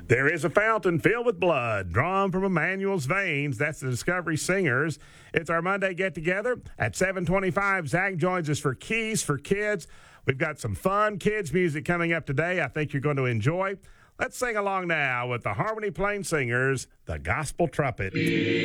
There is a fountain filled with blood drawn from Emmanuel's veins. That's the Discovery Singers. It's our Monday get-together. At 7:25, Zach joins us for Keys for Kids. We've got some fun kids' music coming up today I think you're going to enjoy. Let's sing along now with the Harmony Plain Singers, the Gospel Trumpet.